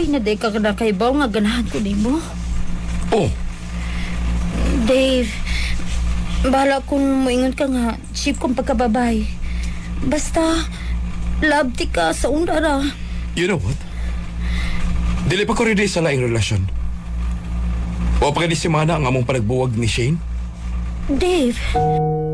Dugay na day ka na kay Baw nga ganahan ko nimo. Oh, Dave, bahala kung moingon ka nga cheap kong pagkababay. Basta, love ti ka sa undara. you know what? Dili pa ko ready sa laing relasyon. O pa ni si Mana ang among panagbuwag ni Shane? Dave,